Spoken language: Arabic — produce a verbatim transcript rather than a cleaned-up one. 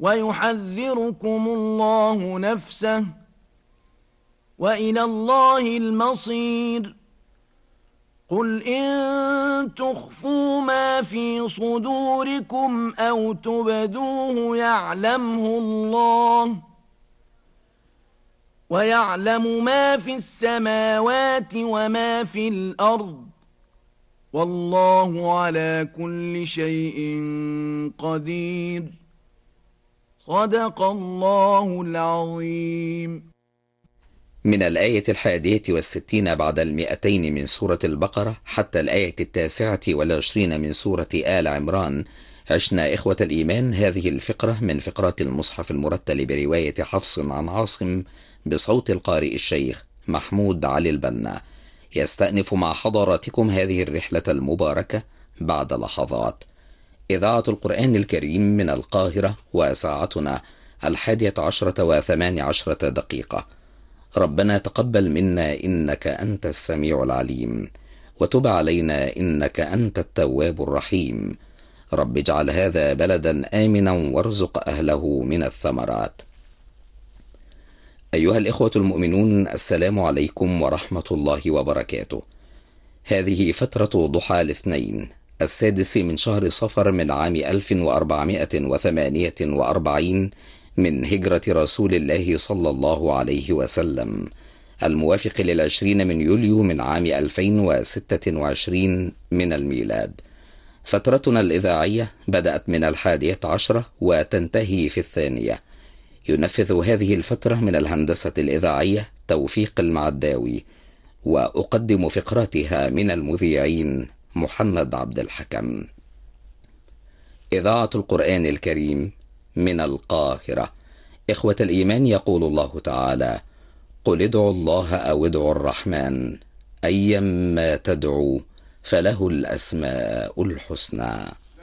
ويحذركم الله نفسه وإلى الله المصير. قل إن تخفوا ما في صدوركم أو تبدوه يعلمه الله ويعلم ما في السماوات وما في الأرض والله على كل شيء قدير. صدق الله العظيم. من الآية الحادية والستين بعد المئتين من سورة البقرة حتى الآية التاسعة والعشرين من سورة آل عمران عشنا إخوة الإيمان هذه الفقرة من فقرات المصحف المرتل برواية حفص عن عاصم بصوت القارئ الشيخ محمود علي البنا. يستأنف مع حضراتكم هذه الرحلة المباركة بعد لحظات. إذاعة القرآن الكريم من القاهرة وساعتنا الحادية عشرة وثمان عشرة دقيقة. ربنا تقبل منا إنك أنت السميع العليم وتب علينا إنك أنت التواب الرحيم. رب اجعل هذا بلدا آمنا وارزق أهله من الثمرات. أيها الإخوة المؤمنون، السلام عليكم ورحمة الله وبركاته. هذه فترة ضحى الاثنين السادس من شهر صفر من عام ألف وأربعمائة وثمانية وأربعين من هجرة رسول الله صلى الله عليه وسلم، الموافق للعشرين من يوليو من عام ألفين وستة وعشرين من الميلاد. فترتنا الإذاعية بدأت من الحادية عشرة وتنتهي في الثانية. ينفذ هذه الفترة من الهندسة الإذاعية توفيق المعداوي، وأقدم فقراتها من المذيعين محمد عبد الحكم. إذاعة القرآن الكريم من القاهرة. إخوة الإيمان، يقول الله تعالى: قل ادعوا الله أو ادعوا الرحمن أيما تدعوا فله الأسماء الحسنى.